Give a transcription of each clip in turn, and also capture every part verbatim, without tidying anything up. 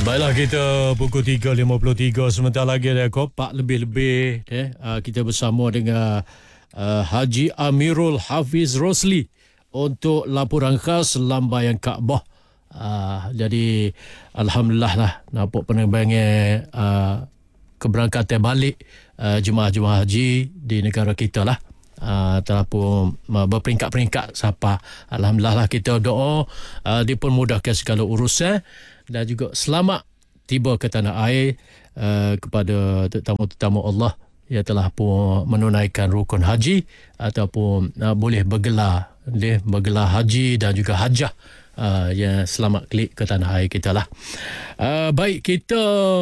Baiklah, kita pukul tiga lima puluh tiga sebentar lagi ada kok empat lebih-lebih eh uh, kita bersama dengan uh, Haji Amirul Hafiz Rosli untuk laporan khas lambaian Kaabah. Uh, jadi alhamdulillah lah nampak penerbangan uh, keberangkatan balik uh, jemaah-jemaah haji di negara kita lah. Uh, telah pun uh, berperingkat-peringkat siapa. Alhamdulillah lah, kita doa uh, dipermudahkan segala urusan dan juga selamat tiba ke tanah air uh, kepada tetamu-tetamu Allah yang telah pun menunaikan rukun haji ataupun uh, boleh bergelar boleh bergelar haji dan juga hajah uh, yang selamat klik ke tanah air kita lah. Uh, baik, kita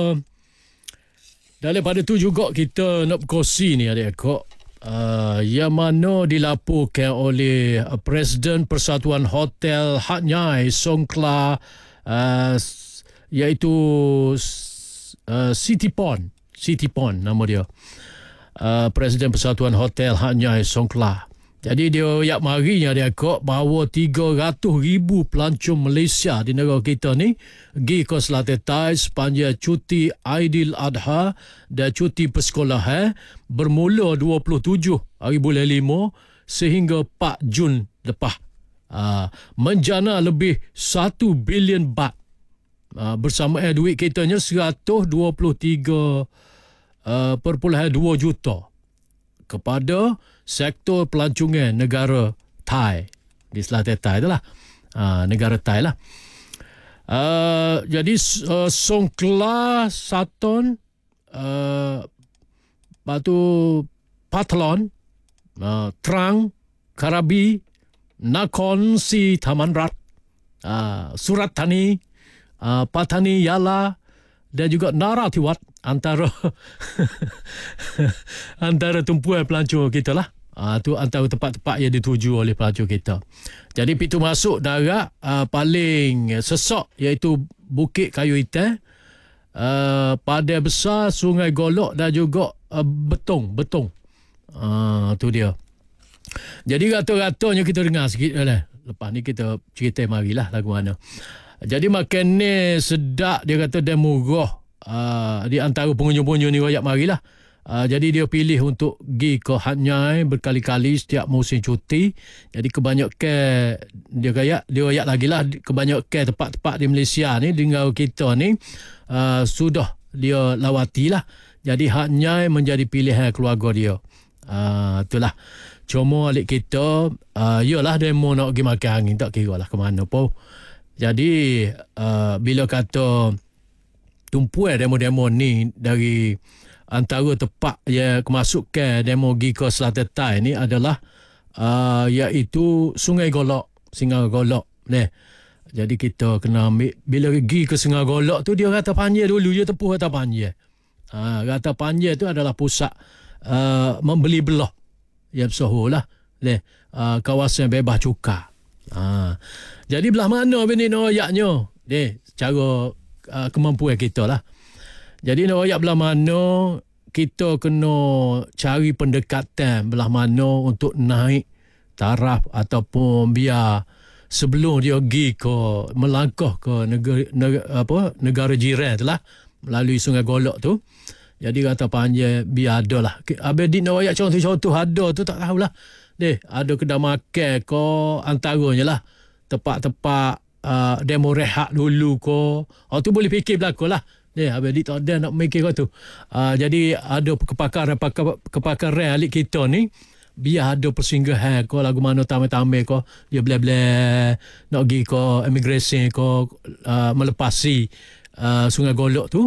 daripada tu juga kita nak berkongsi ni adik-adik. Uh, yang mana dilaporkan oleh uh, Presiden Persatuan Hotel Hat Yai Songkhla, uh, iaitu uh, Sitipon Sitipon nama dia, uh, Presiden Persatuan Hotel Hat Yai Songkhla. Jadi dia yak marinya dia kok bahawa tiga ratus ribu pelancong Malaysia di negara kita ni pergi ke Selatan Thai sepanjang cuti Aidiladha dan cuti persekolahan bermula dua puluh tujuh hari bulan lima sehingga empat Jun lepas. Uh, menjana lebih satu bilion baht. Uh, bersamaan duit kitanya seratus dua puluh tiga perpuluhan dua juta kepada sektor pelancongan negara Thai di Selatan Thai itulah. Uh, negara Thai lah. Uh, jadi uh, Songkhla, Saton, uh, lepas tu Pathlon, uh, Trang, Krabi, Nakhon Si Thammarat, uh, Surat Thani, uh, Pattani Yala dan juga Narathiwat antara antara tumpuan pelancong kita lah. Uh, tu antara tempat-tempat yang dituju oleh pelancong kita. Jadi pintu masuk darat uh, paling sesak iaitu Bukit Kayu Hitam, uh, Padang Besar, Sungai Golok dan juga uh, Betong Betong. Uh, tu dia. Jadi rata-ratanya kita dengar sikit lah. Lepas ni kita cerita marilah lagu mana. Jadi makan ni sedap, dia kata, dan murah. Uh, di antara pengunjung-pengunjung ni rakyat marilah. Uh, jadi dia pilih untuk pergi ke Hat Yai berkali-kali setiap musim cuti. Jadi kebanyakan dia rakyat, dia rakyat lagi lah, kebanyakan tempat-tempat di Malaysia ni, di negara kita ni uh, sudah dia lawati lah. Jadi Hat Yai menjadi pilihan keluarga dia. Uh, itulah. Cuma alik kita, uh, yalah demo nak pergi makan angin, tak kira lah ke mana pun. Jadi uh, bila kata tumpuan demo-demo ni dari antara tempat yang kemasukan demo pergi ke Selatan Thai ni adalah uh, iaitu Sungai Golok, Sungai Golok ni. Jadi kita kena ambil, bila pergi ke Sungai Golok tu dia kata panjang dulu, dia tepuh kata panjang. Uh, kata panjang tu adalah pusat uh, membeli belah yang bersohor lah, ni, uh, kawasan bebas cukai. Uh, jadi belah mana bini noyaknya ni, cara uh, kemampuan kita lah. Jadi nak royak belah mana, kita kena cari pendekatan belah mana untuk naik taraf ataupun biar sebelum dia pergi ke melangkah ke negara, negara apa negara jiran tu lah melalui Sungai Golok tu. Jadi kata panjang biar ada lah. Habis di nak royak contoh-contoh ada tu tak tahulah. Deh, ada kedai makan ke antaranya lah. Tempat-tempat uh, demo rehat dulu ke. Oh tu boleh fikir belakang lah. Dia habis dia tak ada nak mikir kau tu. Uh, jadi ada kepakaran pakar, kepakaran alik kita ni biar ada persinggahan kau lagu mana tamai-tamai kau dia bela-bela nak pergi ke immigration kau uh, melepasi uh, Sungai Golok tu.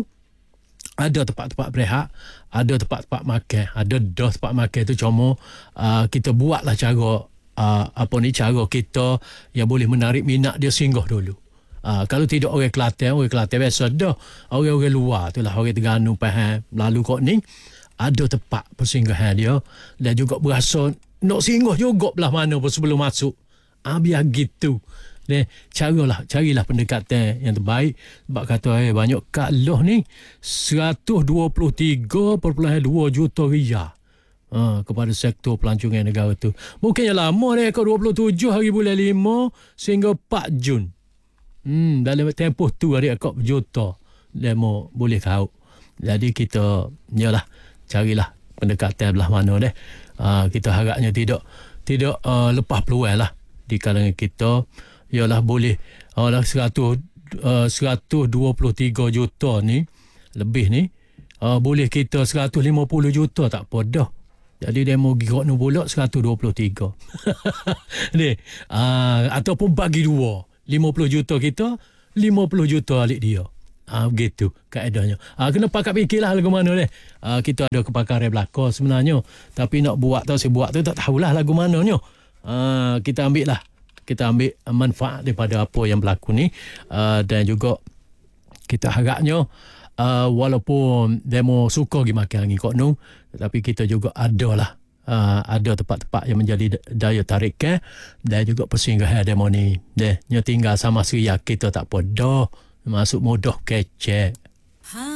Ada tempat-tempat berehat, ada tempat-tempat makan, ada dah tempat makan tu, cuma uh, kita buatlah cara uh, apa ni cara kita yang boleh menarik minat dia singgah dulu. Uh, kalau tidak orang Kelantan, orang Kelantan biasa dah. Orang-orang luar tu lah, orang Terengganu, Pahang, lalu kok ni ada tempat persinggahan dia dan juga berasa nak singgah juga belah mana pun sebelum masuk. Ah, biar gitu. Ni caralah, carilah pendekatan yang terbaik. Sebab kata eh banyak kat loh ni seratus dua puluh tiga perpuluhan dua juta riyal. Ha, kepada sektor pelancongan negara tu. Bukannya lama dah ke dua puluh tujuh hari bulan lima sehingga empat Jun. Hmm, dalam tempoh tu adik akak berjuta. demo boleh kau. Jadi kita yalah carilah pendekatan belah mana deh. Uh, kita harapnya tidak tidak uh, lepas peluang lah di kalangan kita. Yalah boleh uh, lah seratus dua puluh tiga juta ni lebih ni uh, boleh kita seratus lima puluh juta tak apa dah. Jadi demo gigot nu pula seratus dua puluh tiga. Ni uh, ataupun bagi dua lima puluh juta kita, lima puluh juta alik dia. Ah, begitu kaedahnya. Ah, kena pakat fikirlah lagu mana deh. Ah, kita ada kepakaran belakang sebenarnya. Tapi nak buat tu, saya buat tu tak tahulah lagu mananya. Ah, kita ambil lah. Kita ambil manfaat daripada apa yang berlaku ni. Ah, dan juga kita harapnya uh, walaupun demo suka pergi makan angin kok nu, tetapi kita juga ada lah. Uh, ada tempat-tempat yang menjadi daya tarik ke, dan juga persinggahan demo ni. Dia tinggal sama Sri kita tak apa dah. Masuk mudah kecek.